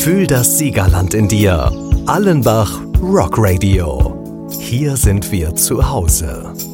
Fühl das Siegerland in dir. Allenbach Rock Radio. Hier sind wir zu Hause.